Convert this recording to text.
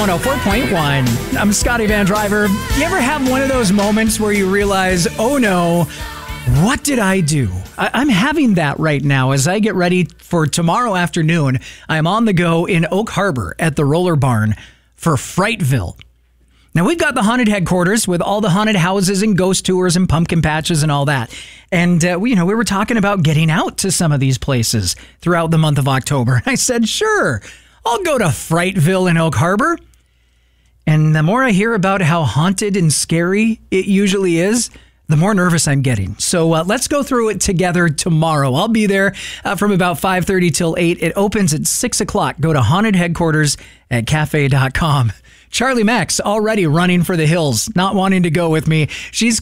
104.1. I'm Scotty Van Driver. You ever have one of those moments where you realize, oh no, what did I do? I'm having that right now as I get ready for tomorrow afternoon. I'm on the go in Oak Harbor at the Roller Barn for Frightville. Now, we've got the haunted headquarters with all the haunted houses and ghost tours and pumpkin patches and all that. And, we were talking about getting out to some of these places throughout the month of October. I said, sure, I'll go to Frightville in Oak Harbor. And the more I hear about how haunted and scary it usually is, the more nervous I'm getting. So let's go through it together tomorrow. I'll be there from about 5:30 till 8. It opens at 6 o'clock. Go to hauntedheadquarters@cafe.com. Charlie Max already running for the hills, not wanting to go with me. She's